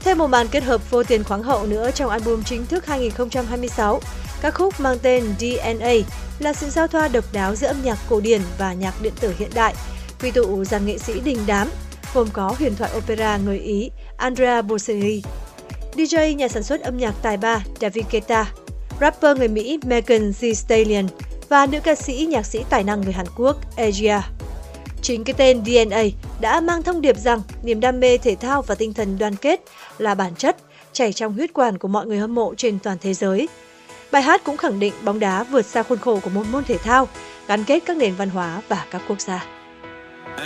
thêm một màn kết hợp vô tiền khoáng hậu nữa trong album chính thức 2026. Các khúc mang tên DNA là sự giao thoa độc đáo giữa âm nhạc cổ điển và nhạc điện tử hiện đại, quy tụ dàn nghệ sĩ đình đám, gồm có huyền thoại opera người Ý Andrea Bocelli, DJ nhà sản xuất âm nhạc tài ba David Guetta, rapper người Mỹ Megan Thee Stallion và nữ ca sĩ nhạc sĩ tài năng người Hàn Quốc Asia. Chính cái tên DNA đã mang thông điệp rằng niềm đam mê thể thao và tinh thần đoàn kết là bản chất chảy trong huyết quản của mọi người hâm mộ trên toàn thế giới. Bài hát cũng khẳng định bóng đá vượt xa khuôn khổ của một môn thể thao, gắn kết các nền văn hóa và các quốc gia.